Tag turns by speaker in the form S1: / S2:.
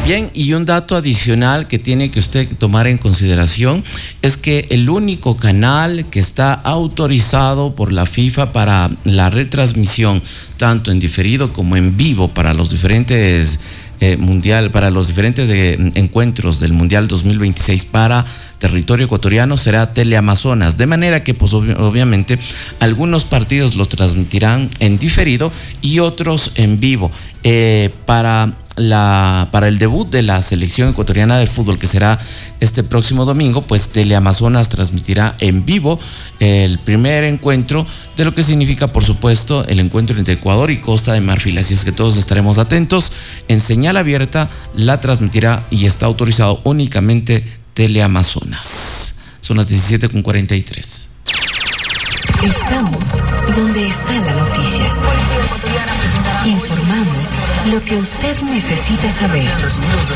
S1: Bien, y un dato adicional que tiene que usted tomar en consideración es que el único canal que está autorizado por la FIFA para la retransmisión, tanto en diferido como en vivo para los diferentes encuentros del Mundial 2026 para territorio ecuatoriano será Teleamazonas, de manera que pues obviamente algunos partidos los transmitirán en diferido y otros en vivo. Para el debut de la selección ecuatoriana de fútbol, que será este próximo domingo, pues Teleamazonas transmitirá en vivo el primer encuentro, de lo que significa, por supuesto, el encuentro entre Ecuador y Costa de Marfil. Así es que todos estaremos atentos. En señal abierta la transmitirá y está autorizado únicamente Teleamazonas. Son las 17:43.
S2: Estamos donde está la noticia. Informamos lo que usted necesita saber.